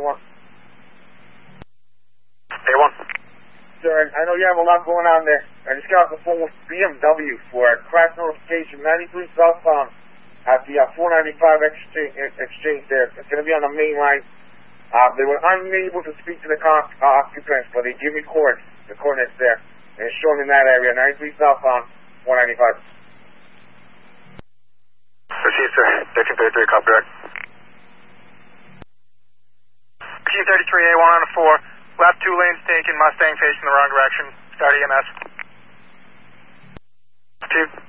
A1. A1. Sir, I know you have a lot going on there. I just got off the phone with BMW for a crash notification, 93 southbound at the 495 exchange there. It's going to be on the main line. They were unable to speak to the occupants, but they give me the coordinates there. And it's showing in that area, 93 southbound, 495. Proceed, sir. 1333, copy direct. Q33A1 on a 4. Left 2 lanes taken, Mustang facing the wrong direction. Start EMS. 2.